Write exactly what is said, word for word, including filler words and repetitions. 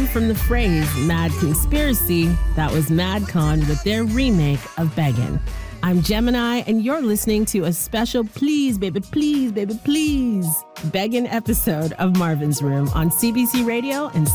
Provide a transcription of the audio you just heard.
from the phrase Mad Conspiracy, that was MadCon with their remake of Beggin'. I'm Gemini, and you're listening to a special Please, Baby, Please, Baby, Please Beggin' episode of Marvin's Room on C B C Radio and